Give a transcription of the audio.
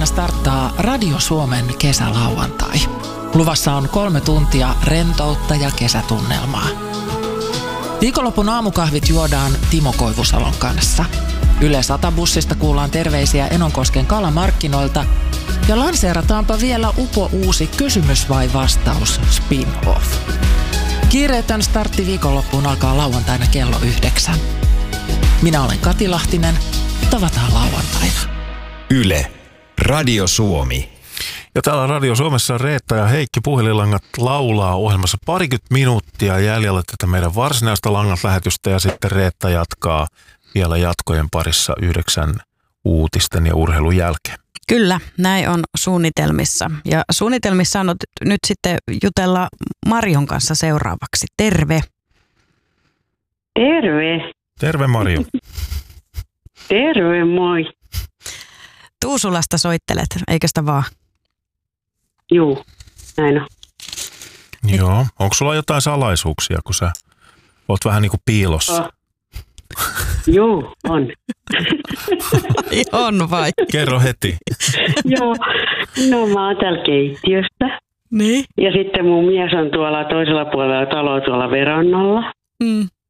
Perjantaina starttaa Radio Suomen kesälauantai. Luvassa on 3 tuntia rentoutta ja kesätunnelmaa. Viikonlopun aamukahvit juodaan Timo Koivusalon kanssa. Yle 100-bussista kuullaan terveisiä Enonkosken kalamarkkinoilta ja lanseerataanpa vielä uusi kysymys vai vastaus spin-off. Kiireetön startti viikonloppuun alkaa lauantaina kello 9. Minä olen Kati Lahtinen. Tavataan lauantaina. Yle, Radio Suomi. Ja täällä Radio Suomessa Reetta ja Heikki Puhelinlangat laulaa ohjelmassa 20 minuuttia jäljellä tätä meidän varsinaista langat-lähetystä ja sitten Reetta jatkaa vielä jatkojen parissa 9 uutisten ja urheilun jälkeen. Kyllä, näin on suunnitelmissa. Ja suunnitelmissa on nyt sitten jutella Marion kanssa seuraavaksi. Terve. Terve. Terve Marjo. Terve, moi. Tuusulasta soittelet, eikö sitä vaan? Juu, näin on. Joo, onko sulla jotain salaisuuksia, kun sä oot vähän niin kuin piilossa? Juu, on. On vai? Kerro heti. Joo, no mä oon täällä keittiössä. Niin? Ja sitten mun mies on tuolla toisella puolella taloa tuolla verannalla.